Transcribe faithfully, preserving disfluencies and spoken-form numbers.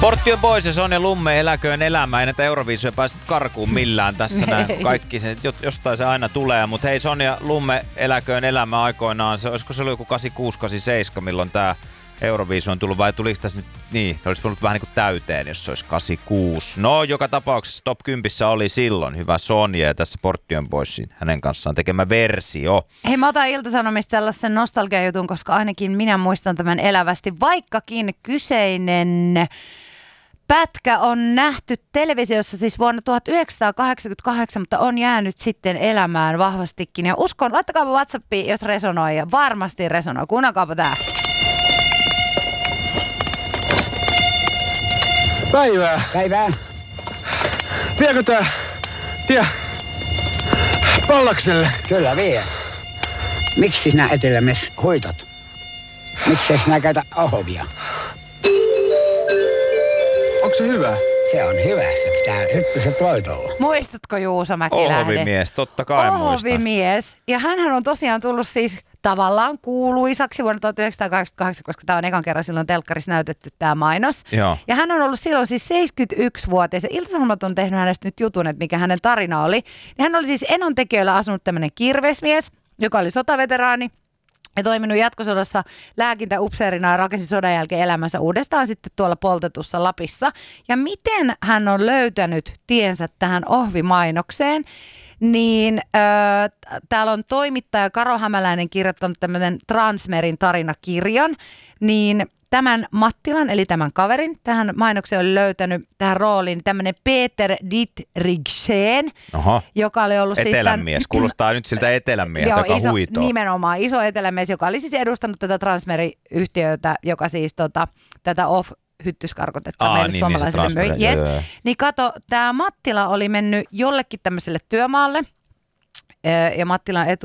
Porttion Boys ja Sonja Lumme eläköön elämää. Ei näitä Euroviisuja päässyt karkuun millään tässä näin. Kaikki se, jostain se aina tulee. Mutta hei Sonja Lumme eläköön elämää aikoinaan. Se, olisiko se ollut joku kahdeksankymmentäkuusi kahdeksankymmentäseitsemän, milloin tää Euroviisu on tullut, vai tuliko tässä nyt, niin, se olisi ollut vähän niin kuin täyteen, jos se olisi kahdeksankymmentäkuusi. No, joka tapauksessa top kymmenen oli silloin hyvä Sonja ja tässä Porttion Boysin hänen kanssaan tekemä versio. Hei, mä otan Ilta-Sanomista tällaisen nostalgiajutun, koska ainakin minä muistan tämän elävästi, vaikkakin kyseinen pätkä on nähty televisiossa siis vuonna tuhatyhdeksänsataakahdeksankymmentäkahdeksan, mutta on jäänyt sitten elämään vahvastikin. Ja uskon, laittakaapa WhatsAppiin, jos resonoi, ja varmasti resonoi. Kuunnelkaapa tää. Päivää. Päivää. Viekö tää tie Pallakselle? Kyllä vie. Miksi sinä etelämies hoitat? Miksi sinä käytä ohvia? Onko se hyvä? Se on hyvä. Se pitää hyppyset voitolla. Muistatko Juuso Mäkilähde? Ohvimies, totta kai muistan. Ohvimies. Ja hänhän on tosiaan tullut siis tavallaan kuuluisaksi vuonna tuhatyhdeksänsataakahdeksankymmentäkahdeksan, koska tämä on ekan kerran silloin telkkarissa näytetty tämä mainos. Joo. Ja hän on ollut silloin siis seitsemänkymmentäyksivuotias. Ilta-Sanomat on tehnyt hänestä nyt jutun, että mikä hänen tarina oli. Ja hän oli siis Enontekiöllä asunut tämmöinen kirvesmies, joka oli sotaveteraani. Ja toiminut jatkosodassa lääkintäupseerina ja rakensi sodan jälkeen elämänsä uudestaan sitten tuolla poltetussa Lapissa. Ja miten hän on löytänyt tiensä tähän ohvimainokseen, niin äh, täällä on toimittaja Karo Hämäläinen kirjoittanut tämmöinen Transmerin tarinakirjan, niin tämän Mattilan, eli tämän kaverin, tähän mainokseen oli löytänyt tähän rooliin tämmöinen Peter Dietrichsen, Oho. joka oli ollut siis etelänmies. Tämän, Kuulostaa nyt siltä etelänmiestä, joo, joka iso, huitoo. Nimenomaan iso etelämies, joka oli siis edustanut tätä Transmeri-yhtiötä, joka siis tota, tätä off hyttyskarkotetta Aa, meille niin, suomalaisille niin myi. Yes. Niin kato, tämä Mattila oli mennyt jollekin tämmöiselle työmaalle, ja Mattilan etu